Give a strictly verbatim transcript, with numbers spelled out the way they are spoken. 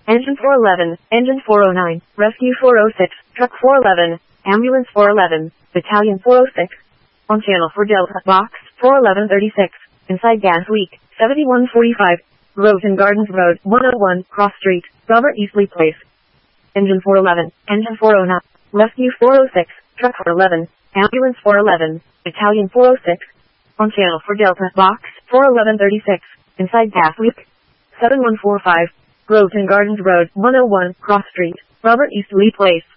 Engine four eleven, Engine four oh nine, Rescue four oh six, Truck four eleven, Ambulance four eleven, Battalion four oh six. On channel for Delta, Box four eleven thirty-six, inside gas leak, seventy-one forty-five, Rosen Gardens Road, one oh one, Cross Street, Robert Eastley Place. Engine four eleven, Engine four oh nine, Rescue four oh six, Truck four eleven, Ambulance four eleven, Battalion four oh six. On channel for Delta, Box four eleven thirty-six, inside gas leak, seven one four five, Rosen Gardens Road, one oh one, Cross Street, Robert Eastley Place.